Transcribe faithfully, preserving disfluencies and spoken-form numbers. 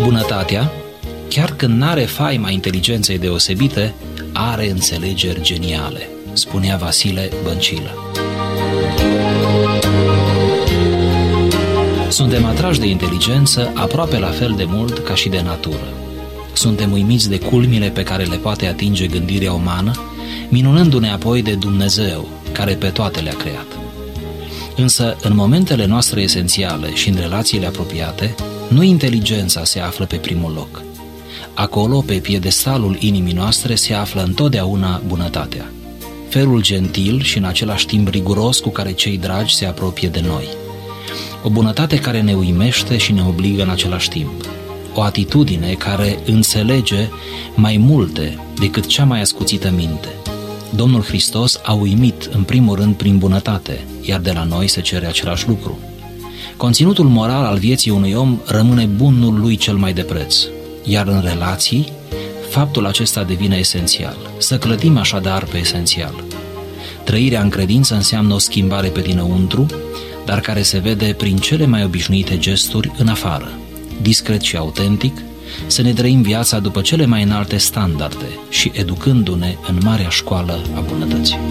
Bunătatea, chiar când n-are faima inteligenței deosebite, are înțelegeri geniale, spunea Vasile Băncilă. Suntem atrași de inteligență aproape la fel de mult ca și de natură. Suntem uimiți de culmile pe care le poate atinge gândirea umană, minunându-ne apoi de Dumnezeu, care pe toate le-a creat. Însă, în momentele noastre esențiale și în relațiile apropiate, nu inteligența se află pe primul loc. Acolo, pe piedestalul inimii noastre, se află întotdeauna bunătatea. Felul gentil și în același timp riguros cu care cei dragi se apropie de noi. O bunătate care ne uimește și ne obligă în același timp. O atitudine care înțelege mai multe decât cea mai ascuțită minte. Domnul Hristos a uimit în primul rând prin bunătate, iar de la noi se cere același lucru. Conținutul moral al vieții unui om rămâne bunul lui cel mai de preț, iar în relații, faptul acesta devine esențial. Să clădim așadar pe esențial. Trăirea în credință înseamnă o schimbare pe dinăuntru, dar care se vede prin cele mai obișnuite gesturi în afară. Discret și autentic, să ne trăim viața după cele mai înalte standarde și educându-ne în marea școală a bunătății.